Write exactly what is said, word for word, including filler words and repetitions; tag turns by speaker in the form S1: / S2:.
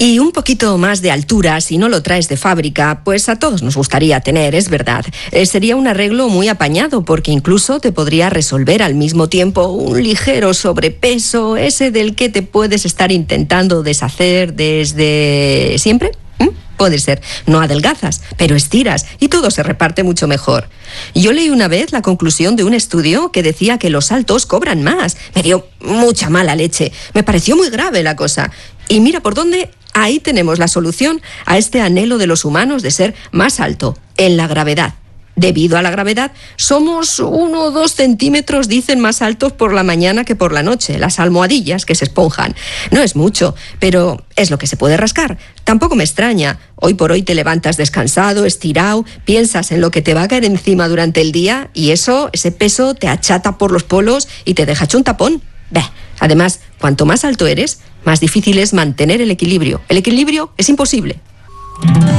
S1: Y un poquito más de altura, si no lo traes de fábrica, pues a todos nos gustaría tener, es verdad. Eh, sería un arreglo muy apañado, porque incluso te podría resolver al mismo tiempo un ligero sobrepeso, ese del que te puedes estar intentando deshacer desde siempre. ¿Mm? Puede ser, no adelgazas, pero estiras y todo se reparte mucho mejor. Yo leí una vez la conclusión de un estudio que decía que los altos cobran más. Me dio mucha mala leche. Me pareció muy grave la cosa. Y mira por dónde, ahí tenemos la solución a este anhelo de los humanos de ser más alto, en la gravedad. Debido a la gravedad, somos uno o dos centímetros, dicen, más altos por la mañana que por la noche. Las almohadillas que se esponjan. No es mucho, pero es lo que se puede rascar. Tampoco me extraña. Hoy por hoy te levantas descansado, estirado, piensas en lo que te va a caer encima durante el día y eso, ese peso te achata por los polos y te deja hecho un tapón. Bah. Además, cuanto más alto eres, más difícil es mantener el equilibrio. El equilibrio es imposible.